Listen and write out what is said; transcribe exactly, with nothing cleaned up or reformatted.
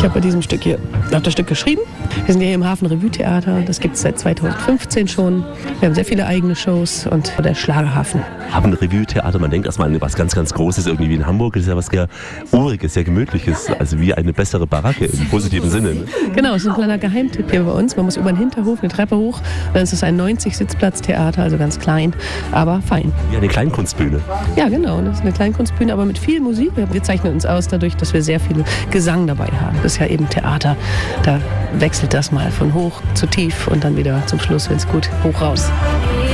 habe bei diesem Stück hier auch das Stück geschrieben. Wir sind ja hier im Hafen Revue Theater. Das gibt es seit zweitausendfünfzehn schon. Wir haben sehr viele eigene Shows und der Schlagerhafen. Hafen Revue Theater, man denkt erstmal an was ganz, ganz Großes irgendwie wie in Hamburg. Das ist ja was sehr Uriges, sehr Gemütliches. Also wie eine bessere Baracke im positiven Sinne. Ne? Genau, das ist ein kleiner Geheimtipp hier bei uns. Man muss über den Hinterhof eine Treppe hoch. Dann ist es ein neunzig-Sitzplatz-Theater, also ganz klein, aber fein. Wie eine Kleinkunstbühne. Ja, genau. Das ist eine Kleinkunstbühne, aber mit viel Musik. Wir zeichnen uns aus dadurch, dass wir sehr viel Gesang dabei haben. Das ist ja eben Theater. Da wechselt das mal von hoch zu tief und dann wieder zum Schluss, wenn es gut, hoch raus.